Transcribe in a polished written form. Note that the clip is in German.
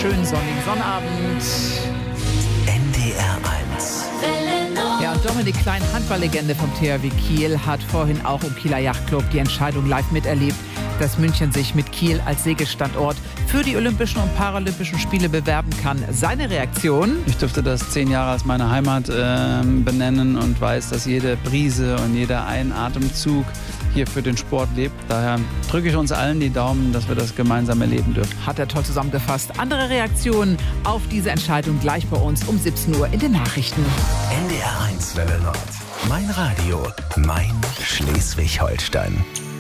schönen sonnigen Sonnabend. NDR 1. Ja, und Dominik Klein, Handballlegende vom THW Kiel, hat vorhin auch im Kieler Yachtclub die Entscheidung live miterlebt, dass München sich mit Kiel als Segelstandort für die Olympischen und Paralympischen Spiele bewerben kann. Seine Reaktion? Ich durfte das 10 Jahre als meine Heimat benennen und weiß, dass jede Brise und jeder Einatemzug hier für den Sport lebt. Daher drücke ich uns allen die Daumen, dass wir das gemeinsam erleben dürfen. Hat er toll zusammengefasst. Andere Reaktionen auf diese Entscheidung gleich bei uns um 17 Uhr in den Nachrichten. NDR 1 Welle Nord. Mein Radio, mein Schleswig-Holstein.